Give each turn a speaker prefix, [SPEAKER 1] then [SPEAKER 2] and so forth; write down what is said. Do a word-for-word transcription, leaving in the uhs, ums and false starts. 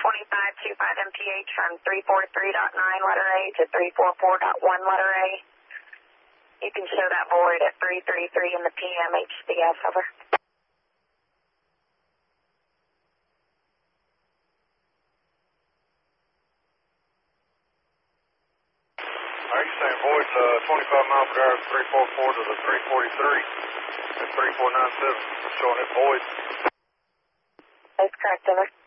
[SPEAKER 1] twenty-five two five M P H from three four three point nine letter A to three four four point one letter A. You can show that void at three thirty-three in the P M H C S, over.
[SPEAKER 2] Are you saying void uh, twenty-five miles per hour, three four four to the three forty-three and three four nine seven, showing it void?
[SPEAKER 1] That's correct, over.